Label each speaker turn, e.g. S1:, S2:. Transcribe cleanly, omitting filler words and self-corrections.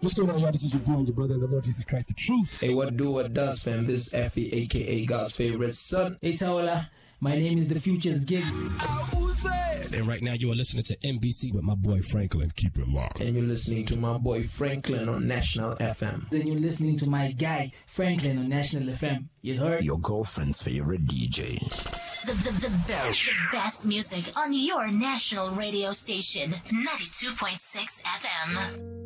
S1: What's going on, y'all? This is your boy and your brother in the Lord Jesus Christ, the truth.
S2: Hey, what do, what does, fam? This is Effie, a.k.a. God's favorite son.
S3: Hey, Tawala. My name is The Future's Gig.
S1: And right now you are listening to NBC with my boy Franklin. Keep it locked.
S2: And you're listening to my boy Franklin on National FM.
S3: Then you're listening to my guy, Franklin, on National FM. You heard?
S4: Your girlfriend's favorite DJ.
S5: The best music on your national radio station, 92.6 FM.